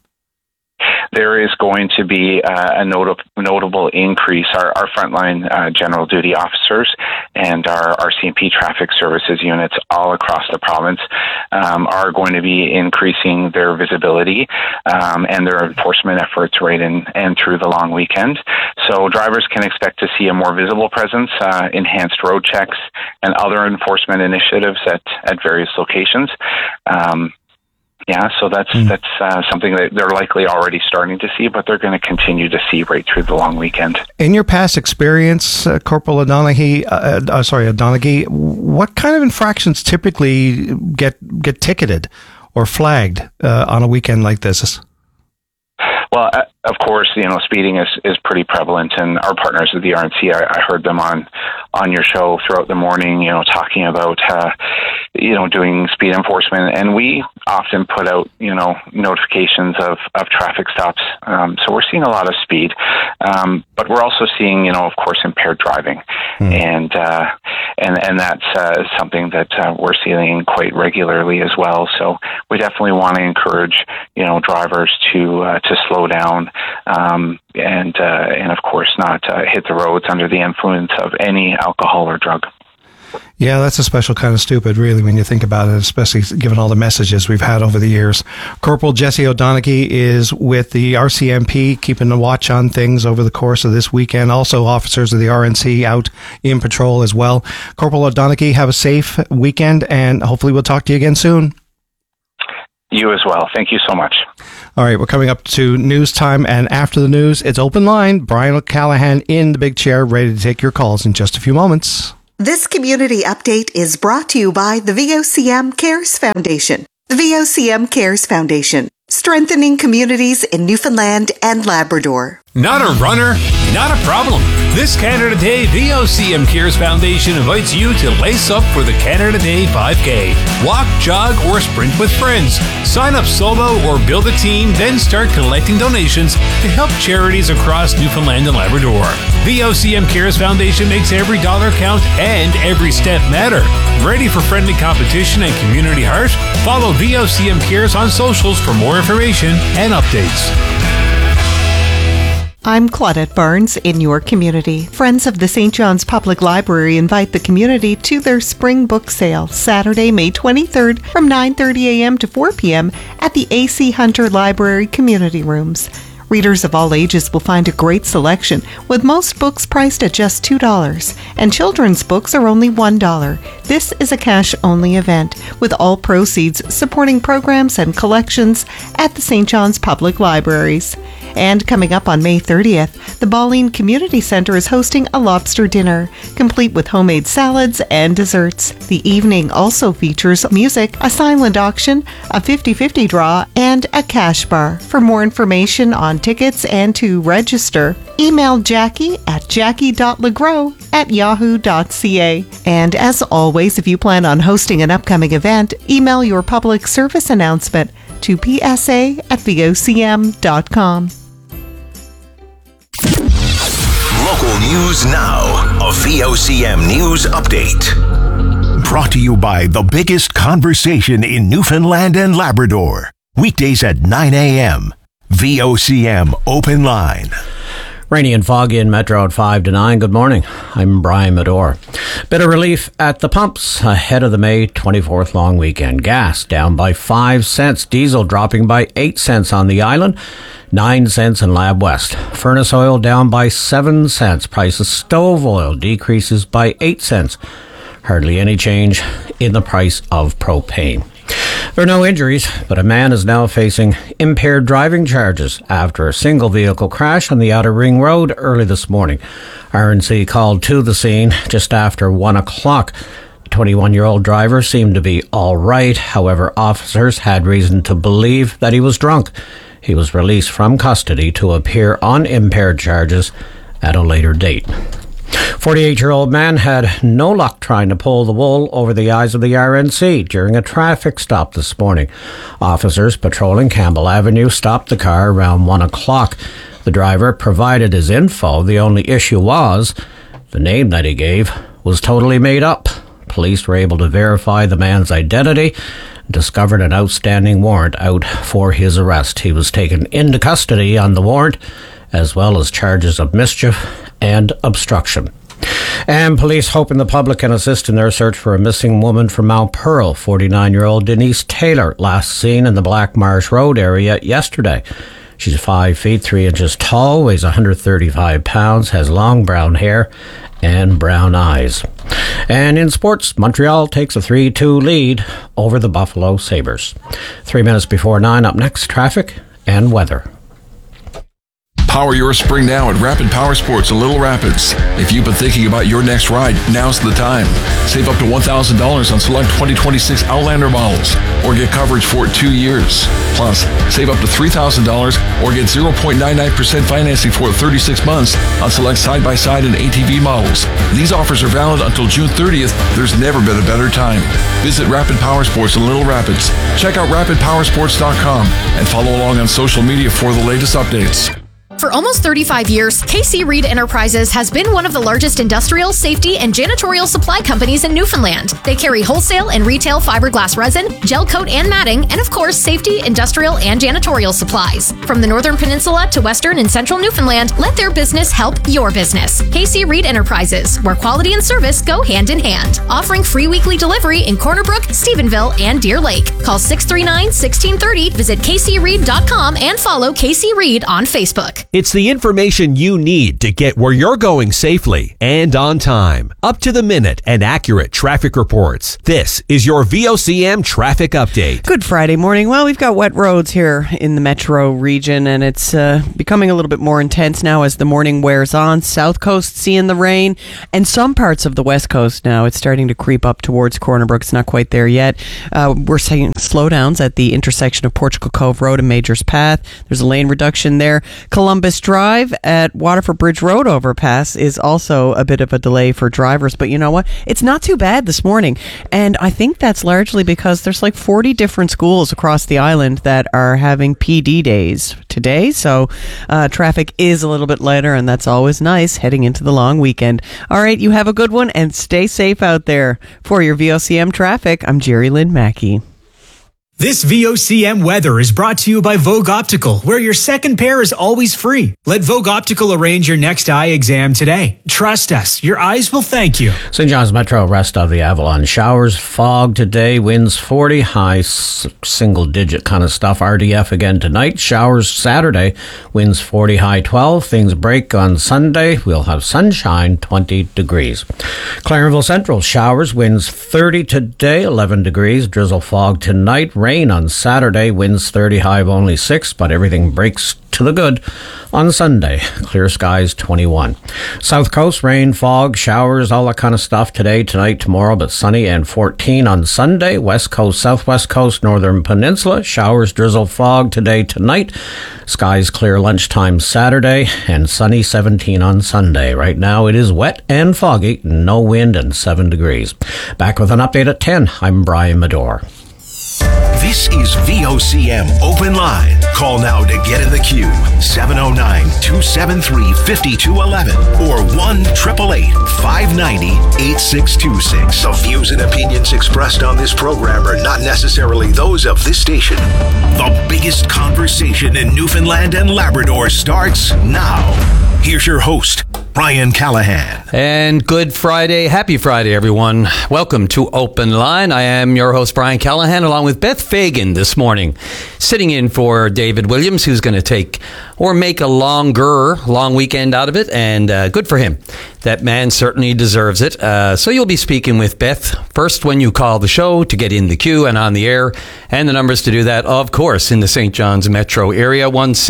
There is going to be a notable increase. Our frontline general duty officers and our RCMP traffic services units all across the province are going to be increasing their visibility and their enforcement efforts right in and through the long weekend. So drivers can expect to see a more visible presence, enhanced road checks, and other enforcement initiatives at various locations. Yeah, so that's something that they're likely already starting to see, but they're going to continue to see right through the long weekend. In your past experience, Corporal O'Donoghue, what kind of infractions typically get ticketed or flagged on a weekend like this? Well, of course, speeding is pretty prevalent, and our partners at the RNC, I heard them on your show throughout the morning, talking about, doing speed enforcement, and we often put out, notifications of traffic stops. So we're seeing a lot of speed, but we're also seeing, of course, impaired driving, and that's something that we're seeing quite regularly as well. So we definitely want to encourage, drivers to slow down and of course not hit the roads under the influence of any alcohol or drug. Yeah, that's a special kind of stupid, really, when you think about it, especially given all the messages we've had over the years. Corporal Jesse O'Donoghue is with the RCMP, keeping a watch on things over the course of this weekend. Also, officers of the RNC out in patrol as well. Corporal O'Donoghue, have a safe weekend, and hopefully we'll talk to you again soon. You as well. Thank you so much. All right, we're coming up to news time, and after the news, it's open line. Brian O'Callaghan in the big chair, ready to take your calls in just a few moments. This community update is brought to you by the VOCM Cares Foundation. The VOCM Cares Foundation, strengthening communities in Newfoundland and Labrador. Not a runner? Not a problem. This Canada Day, VOCM Cares Foundation invites you to lace up for the Canada Day 5K. Walk, jog, or sprint with friends. Sign up solo or build a team, then start collecting donations to help charities across Newfoundland and Labrador. VOCM Cares Foundation makes every dollar count and every step matter. Ready for friendly competition and community heart? Follow VOCM Cares on socials for more information and updates. I'm Claudette Barnes in your community. Friends of the St. John's Public Library invite the community to their spring book sale, Saturday, May 23rd from 9:30 a.m. to 4 p.m. at the A.C. Hunter Library Community Rooms. Readers of all ages will find a great selection, with most books priced at just $2, and children's books are only $1. This is a cash-only event, with all proceeds supporting programs and collections at the St. John's Public Libraries. And coming up on May 30th, the Balleen Community Center is hosting a lobster dinner, complete with homemade salads and desserts. The evening also features music, a silent auction, a 50-50 draw, and a cash bar. For more information on tickets and to register, email Jackie at jackie.legros@yahoo.ca. And as always, if you plan on hosting an upcoming event, email your public service announcement to psa@vocm.com. Local news now. A VOCM News Update. Brought to you by the biggest conversation in Newfoundland and Labrador. Weekdays at 9 a.m. VOCM Open Line. Rainy and foggy in Metro at 5 to 9. Good morning. I'm Brian Medore. Bit of relief at the pumps ahead of the May 24th long weekend. Gas down by 5 cents. Diesel dropping by 8 cents on the island. 9 cents in Lab West. Furnace oil down by 7 cents. Price of stove oil decreases by 8 cents. Hardly any change in the price of propane. There are no injuries, but a man is now facing impaired driving charges after a single vehicle crash on the Outer Ring Road early this morning. RNC called to the scene just after 1 o'clock. The 21-year-old driver seemed to be all right. However, officers had reason to believe that he was drunk. He was released from custody to appear on impaired charges at a later date. 48-year-old man had no luck trying to pull the wool over the eyes of the RNC during a traffic stop this morning. Officers patrolling Campbell Avenue stopped the car around 1 o'clock. The driver provided his info. The only issue was the name that he gave was totally made up. Police were able to verify the man's identity and discovered an outstanding warrant out for his arrest. He was taken into custody on the warrant, as well as charges of mischief and obstruction. And police hoping the public can assist in their search for a missing woman from Mount Pearl, 49-year-old Denise Taylor, last seen in the Black Marsh Road area yesterday. She's 5 feet 3 inches tall, weighs 135 pounds, has long brown hair and brown eyes. And in sports, Montreal takes a 3-2 lead over the Buffalo Sabres. 3 minutes before 9, up next, traffic and weather. Power your spring now at Rapid Power Sports in Little Rapids. If you've been thinking about your next ride, now's the time. Save up to $1,000 on select 2026 Outlander models or get coverage for 2 years. Plus, save up to $3,000 or get 0.99% financing for 36 months on select side-by-side and ATV models. These offers are valid until June 30th. There's never been a better time. Visit Rapid Power Sports in Little Rapids. Check out rapidpowersports.com and follow along on social media for the latest updates. For almost 35 years, KC Reed Enterprises has been one of the largest industrial, safety, and janitorial supply companies in Newfoundland. They carry wholesale and retail fiberglass resin, gel coat and matting, and of course, safety, industrial, and janitorial supplies. From the Northern Peninsula to Western and Central Newfoundland, let their business help your business. KC Reed Enterprises, where quality and service go hand in hand. Offering free weekly delivery in Corner Brook, Stephenville, and Deer Lake. Call 639-1630, visit kcreed.com, and follow KC Reed on Facebook. It's the information you need to get where you're going safely and on time. Up to the minute and accurate traffic reports. This is your VOCM traffic update. Good Friday morning. Well, we've got wet roads here in the metro region, and it's becoming a little bit more intense now as the morning wears on. South Coast seeing the rain, and some parts of the West Coast now. It's starting to creep up towards Corner Brook. It's not quite there yet. We're seeing slowdowns at the intersection of Portugal Cove Road and Majors Path. There's a lane reduction there. Columbus Drive at Waterford Bridge Road overpass is also a bit of a delay for drivers, but you know what? It's not too bad this morning, and I think that's largely because there's like 40 different schools across the island that are having PD days today, so traffic is a little bit lighter, and that's always nice heading into the long weekend. All right, you have a good one, and stay safe out there. For your VOCM traffic, I'm Jerry Lynn Mackey. This VOCM weather is brought to you by Vogue Optical, where your second pair is always free. Let Vogue Optical arrange your next eye exam today. Trust us, your eyes will thank you. St. John's Metro, rest of the Avalon. Showers, fog today, winds 40, high single digit kind of stuff. RDF again tonight. Showers Saturday, winds 40, high 12. Things break on Sunday. We'll have sunshine, 20 degrees. Clarenville Central, showers, winds 30 today, 11 degrees. Drizzle, fog tonight. Rain on Saturday, winds 30, high of only 6, but everything breaks to the good on Sunday. Clear skies, 21. South Coast, rain, fog, showers, all that kind of stuff today, tonight, tomorrow, but sunny and 14 on Sunday. West Coast, Southwest Coast, Northern Peninsula, showers, drizzle, fog today, tonight. Skies clear lunchtime Saturday and sunny 17 on Sunday. Right now it is wet and foggy, no wind and 7 degrees. Back with an update at 10. I'm Brian Medore. This is VOCM Open Line. Call now to get in the queue. 709-273-5211 or 1-888-590-8626. The views and opinions expressed on this program are not necessarily those of this station. The biggest conversation in Newfoundland and Labrador starts now. Here's your host, Brian Callahan. And good Friday. Happy Friday, everyone. Welcome to Open Line. I am your host, Brian Callahan, along with Beth Fagan this morning, sitting in for David Williams, who's going to take or make a long weekend out of it, and good for him. That man certainly deserves it. So you'll be speaking with Beth first when you call the show to get in the queue and on the air. And the numbers to do that, of course, in the St. John's metro area,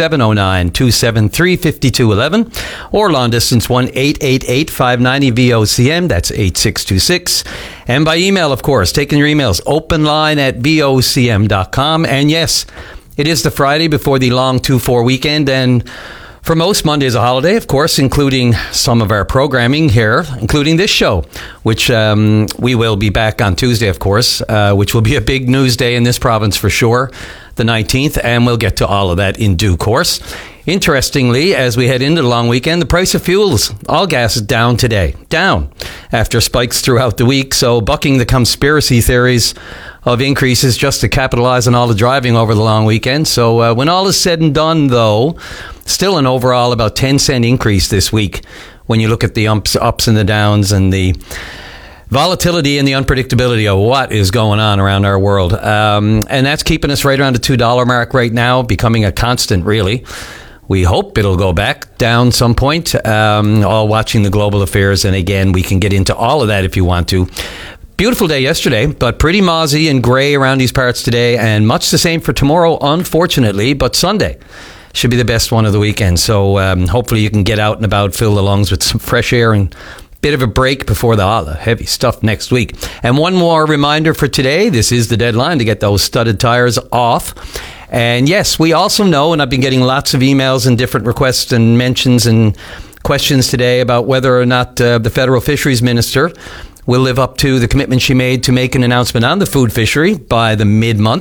1-709-273-5211, or long distance 1-888-590-VOCM. That's 8626. And by email, of course, taking your emails, openline@vocm.com. And yes, it is the Friday before the long 2-4 weekend, and for most, Monday is a holiday, of course, including some of our programming here, including this show, which we will be back on Tuesday, of course, which will be a big news day in this province for sure, the 19th, and we'll get to all of that in due course. Interestingly, as we head into the long weekend, the price of fuels, all gas is down today. Down after spikes throughout the week, so bucking the conspiracy theories of increases just to capitalize on all the driving over the long weekend. So when all is said and done, though, still an overall about 10-cent increase this week when you look at the ups and the downs and the volatility and the unpredictability of what is going on around our world. And that's keeping us right around the $2 mark right now, becoming a constant, really. We hope it'll go back down some point, all watching the global affairs. And again, we can get into all of that if you want to. Beautiful day yesterday, but pretty mozzie and gray around these parts today, and much the same for tomorrow, unfortunately, but Sunday should be the best one of the weekend. So hopefully you can get out and about, fill the lungs with some fresh air and bit of a break before the heavy stuff next week. And one more reminder for today, this is the deadline to get those studded tires off. And yes, we also know, and I've been getting lots of emails and different requests and mentions and questions today about whether or not the federal fisheries minister will live up to the commitment she made to make an announcement on the food fishery by the mid-month.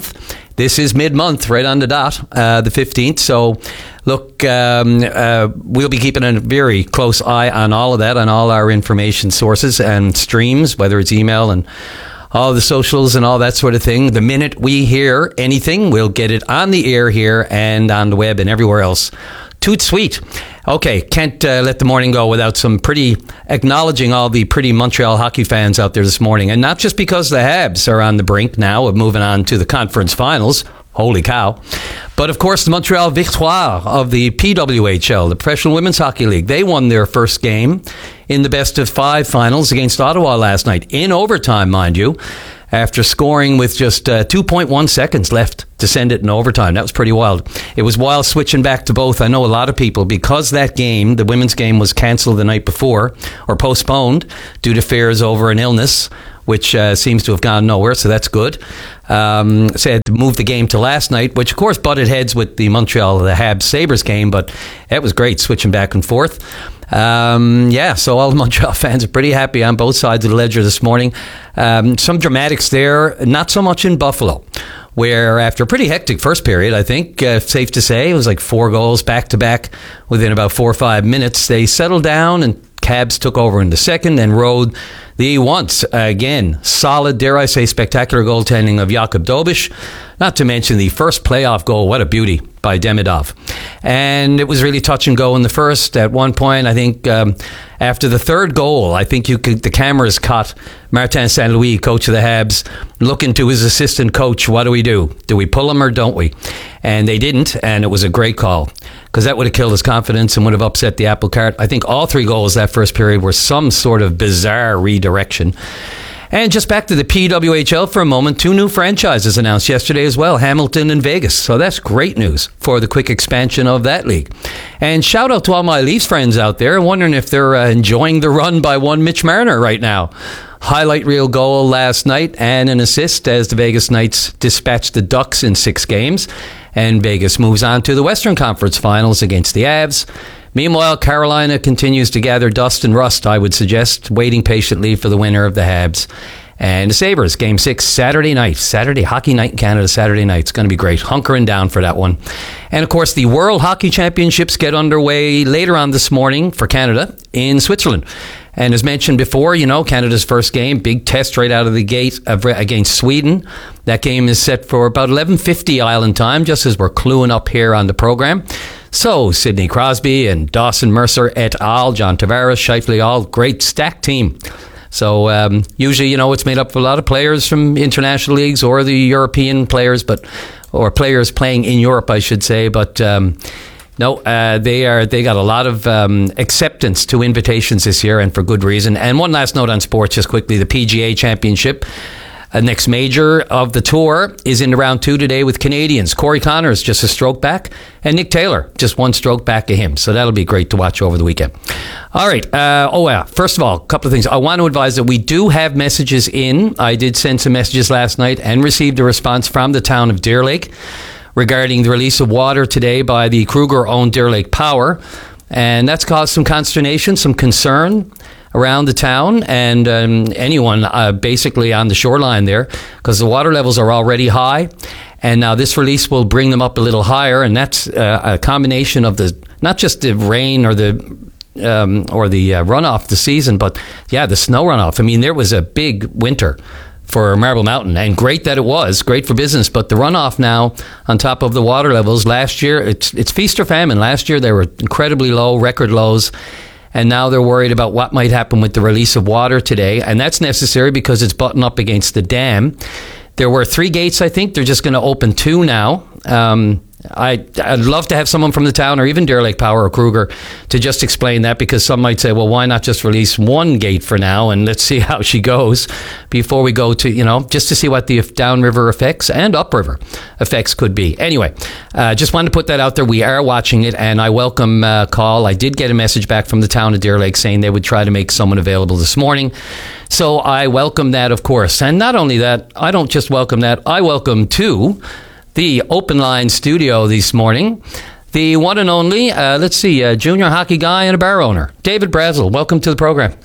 this is mid-month, right on the dot, the 15th. So, look, we'll be keeping a very close eye on all of that, on all our information sources and streams, whether it's email and all the socials and all that sort of thing. The minute we hear anything, we'll get it on the air here and on the web and everywhere else. Toot sweet. Okay, can't let the morning go without some pretty acknowledging all the pretty Montreal hockey fans out there this morning. And not just because the Habs are on the brink now of moving on to the conference finals. Holy cow. But of course, the Montreal Victoire of the PWHL, the Professional Women's Hockey League, they won their first game in the best of 5 finals against Ottawa last night, in overtime, mind you, after scoring with just 2.1 seconds left to send it in overtime. That was pretty wild. It was wild switching back to both. I know a lot of people, because that game, the women's game, was cancelled the night before, or postponed due to fears over an illness, which seems to have gone nowhere, so that's good. So they had to move the game to last night, which of course butted heads with the Habs Sabres game, but it was great switching back and forth. So all the Montreal fans are pretty happy on both sides of the ledger this morning. Some dramatics there, not so much in Buffalo, where after a pretty hectic first period, I think, safe to say, it was like 4 goals back-to-back within about 4 or 5 minutes. They settled down and Habs took over in the second and rode the once again solid, dare I say, spectacular goaltending of Jakub Dobiš. Not to mention the first playoff goal. What a beauty by Demidov. And it was really touch and go in the first. At one point, I think after the third goal, I think the cameras caught Martin St. Louis, coach of the Habs, looking to his assistant coach. What do we do? Do we pull him or don't we? And they didn't, and it was a great call, because that would have killed his confidence and would have upset the apple cart. I think all 3 goals that first period were some sort of bizarre redirection. And just back to the PWHL for a moment, 2 new franchises announced yesterday as well, Hamilton and Vegas. So that's great news for the quick expansion of that league. And shout out to all my Leafs friends out there, wondering if they're enjoying the run by one Mitch Marner right now. Highlight reel goal last night and an assist as the Vegas Knights dispatched the Ducks in 6 games. And Vegas moves on to the Western Conference Finals against the Avs. Meanwhile, Carolina continues to gather dust and rust, I would suggest, waiting patiently for the winner of the Habs and the Sabres. Game 6, Saturday night. Saturday, Hockey Night in Canada, Saturday night. It's going to be great. Hunkering down for that one. And, of course, the World Hockey Championships get underway later on this morning for Canada in Switzerland. And as mentioned before, Canada's first game, big test right out of the gate against Sweden. That game is set for about 11:50 Island time, just as we're cluing up here on the program. So, Sidney Crosby and Dawson Mercer et al., John Tavares, Scheifele, all great stacked team. So, usually, it's made up of a lot of players from international leagues or the European players, or players playing in Europe, I should say. But they got a lot of acceptance to invitations this year, and for good reason. And one last note on sports, just quickly, the PGA Championship. Next major of the tour is in round 2 today with Canadians. Corey Connors just a stroke back, and Nick Taylor just 1 stroke back of him. So that'll be great to watch over the weekend. All right. First of all, a couple of things. I want to advise that we do have messages in. I did send some messages last night and received a response from the town of Deer Lake regarding the release of water today by the Kruger-owned Deer Lake Power. And that's caused some consternation, some concern around the town and anyone basically on the shoreline there, because the water levels are already high, and now this release will bring them up a little higher, and that's a combination of not just the rain or the runoff this season, but the snow runoff. I mean, there was a big winter for Marble Mountain, and great that it was, great for business, but the runoff now on top of the water levels last year, it's feast or famine. Last year they were incredibly low, record lows. And now they're worried about what might happen with the release of water today. And that's necessary because it's buttoned up against the dam. There were 3 gates, I think. They're just going to open 2 now. I'd love to have someone from the town or even Deer Lake Power or Kruger to just explain that, because some might say, well, why not just release 1 gate for now and let's see how she goes before we go to, just to see what the downriver effects and upriver effects could be. Anyway, just wanted to put that out there. We are watching it, and I welcome a call. I did get a message back from the town of Deer Lake saying they would try to make someone available this morning. So I welcome that, of course. And not only that, I don't just welcome that, I welcome too the Open Line studio this morning, the one and only, junior hockey guy and a bar owner, David Brazel. Welcome to the program.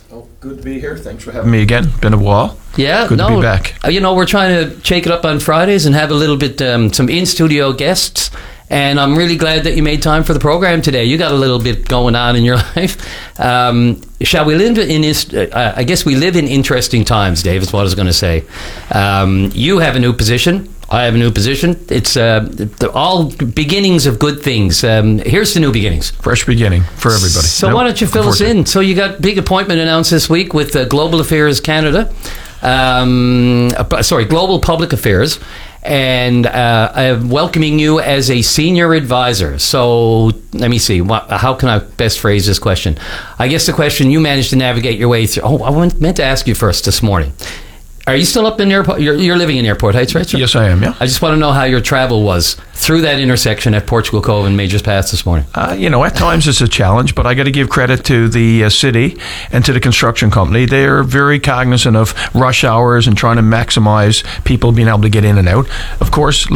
Good to be here. Thanks for having me again. Been a while. Yeah, good to be back. We're trying to shake it up on Fridays and have a little bit some in-studio guests. And I'm really glad that you made time for the program today. You got a little bit going on in your life. Shall we live in I guess we live in interesting times, Dave, is what I was going to say. You have a new position. I have a new position. It's all beginnings of good things. Here's the new beginnings. Fresh beginning for everybody. So why don't you fill us in? So you got big appointment announced this week with Global Affairs Canada. Global Public Affairs. And I'm welcoming you as a senior advisor. So let me see. How can I best phrase this question? I guess the question you managed to navigate your way through. Oh, I meant to ask you first this morning. Are you still up in Airport? You're living in Airport Heights, right, sir? Yes, I am, yeah. I just want to know how your travel was through that intersection at Portugal Cove and Majors Pass this morning. At times it's a challenge, but I got to give credit to the city and to the construction company. They're very cognizant of rush hours and trying to maximize people being able to get in and out. Of course,